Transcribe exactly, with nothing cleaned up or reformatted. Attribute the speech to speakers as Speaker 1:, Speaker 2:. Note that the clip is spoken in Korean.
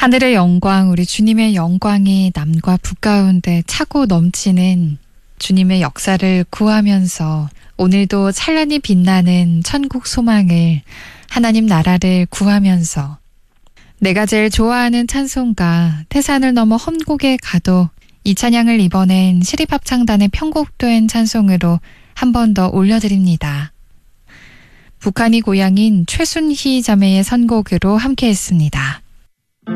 Speaker 1: 하늘의 영광, 우리 주님의 영광이 남과 북 가운데 차고 넘치는 주님의 역사를 구하면서 오늘도 찬란히 빛나는 천국 소망을, 하나님 나라를 구하면서 내가 제일 좋아하는 찬송가 태산을 넘어 험곡에 가도, 이 찬양을 이번엔 시립합창단의 편곡된 찬송으로 한 번 더 올려드립니다. 북한이 고향인 최순희 자매의 선곡으로 함께했습니다.